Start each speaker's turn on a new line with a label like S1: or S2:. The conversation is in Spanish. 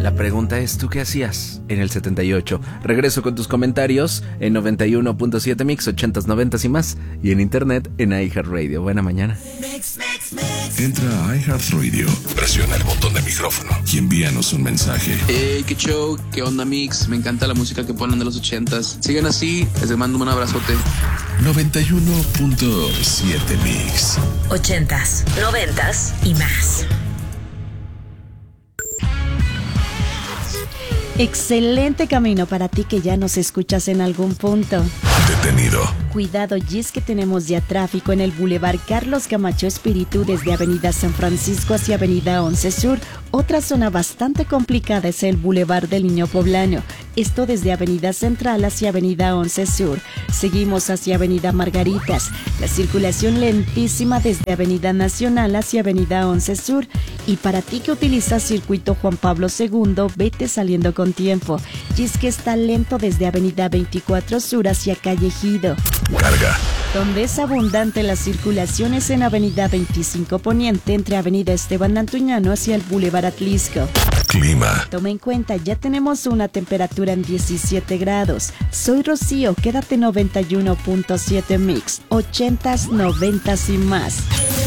S1: La pregunta es, ¿tú qué hacías en el 78? Regreso con tus comentarios en 91.7 Mix, 80s, 90s y más. Y en internet en iHeartRadio. Buena mañana.
S2: Entra a iHeartRadio, presiona el botón de micrófono y envíanos un mensaje.
S3: Hey, qué show, qué onda Mix, me encanta la música que ponen de los 80s. Sigan así, les mando un abrazote.
S2: 91.7 Mix.
S4: 80s, 90s y más.
S5: Excelente camino para ti que ya nos escuchas en algún punto.
S2: Detenido.
S5: Cuidado, y es que tenemos ya tráfico en el Boulevard Carlos Camacho Espíritu desde Avenida San Francisco hacia Avenida 11 Sur. Otra zona bastante complicada es el Boulevard del Niño Poblano. Esto desde Avenida Central hacia Avenida 11 Sur. Seguimos hacia Avenida Margaritas. La circulación lentísima desde Avenida Nacional hacia Avenida 11 Sur. Y para ti que utilizas Circuito Juan Pablo II, vete saliendo con tiempo. Y es que está lento desde Avenida 24 Sur hacia Calle Ejido.
S2: Carga.
S5: Donde es abundante la circulación es en Avenida 25 Poniente entre Avenida Esteban Antuñano hacia el Boulevard Atlisco.
S2: Clima.
S5: Toma en cuenta, ya tenemos una temperatura en 17 grados. Soy Rocío, quédate 91.7 Mix, 80s, 90s y más.